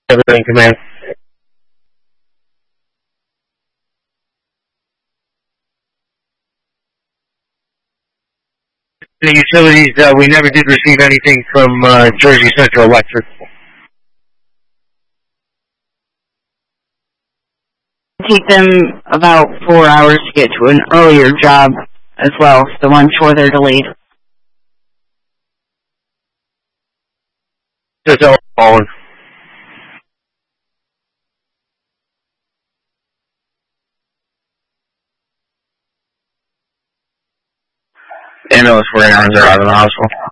Everything, command. The utilities, we never did receive anything from Jersey Central Electric. Take them about 4 hours to get to an earlier job as well, so I'm sure they're delayed. Just all calling. Ambulance 49 are out of the hospital.